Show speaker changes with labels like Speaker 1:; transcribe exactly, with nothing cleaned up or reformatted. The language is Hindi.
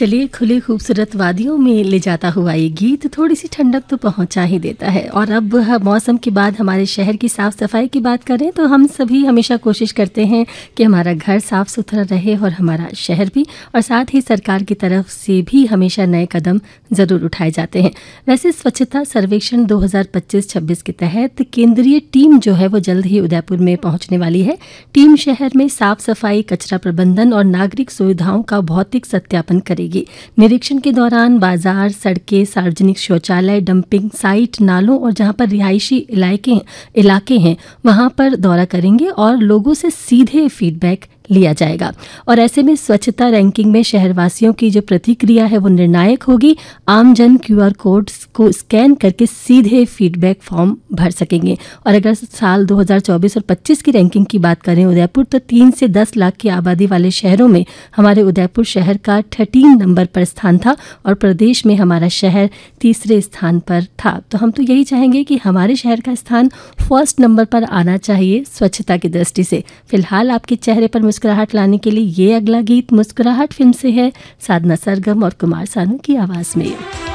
Speaker 1: चलिए, खुली खूबसूरत वादियों में ले जाता हुआ ये गीत थोड़ी सी ठंडक तो पहुंचा ही देता है। और अब मौसम के बाद हमारे शहर की साफ़ सफाई की बात करें तो हम सभी हमेशा कोशिश करते हैं कि हमारा घर साफ़ सुथरा रहे और हमारा शहर भी, और साथ ही सरकार की तरफ से भी हमेशा नए कदम ज़रूर उठाए जाते हैं। वैसे स्वच्छता सर्वेक्षण दो हज़ार पच्चीस छब्बीस के तहत केंद्रीय टीम जो है वो जल्द ही उदयपुर में पहुंचने वाली है। टीम शहर में साफ सफाई, कचरा प्रबंधन और नागरिक सुविधाओं का भौतिक सत्यापन करेगी। निरीक्षण के दौरान बाजार, सड़कें, सार्वजनिक शौचालय, डंपिंग साइट, नालों और जहां पर रिहायशी इलाके इलाके हैं वहां पर दौरा करेंगे और लोगों से सीधे फीडबैक लिया जाएगा। और ऐसे में स्वच्छता रैंकिंग में शहरवासियों की जो प्रतिक्रिया है वो निर्णायक होगी। आमजन क्यूआर कोड को स्कैन करके सीधे फीडबैक फॉर्म भर सकेंगे। और अगर साल दो हज़ार चौबीस और पच्चीस की रैंकिंग की बात करें उदयपुर, तो तीन से दस लाख की आबादी वाले शहरों में हमारे उदयपुर शहर का थर्टीन नंबर पर स्थान था और प्रदेश में हमारा शहर तीसरे स्थान पर था। तो हम तो यही चाहेंगे कि हमारे शहर का स्थान फर्स्ट नंबर पर आना चाहिए स्वच्छता की दृष्टि से। फिलहाल आपके चेहरे पर मुस्कुराहट लाने के लिए ये अगला गीत मुस्कुराहट फिल्म से है, साधना सरगम और कुमार सानू की आवाज में।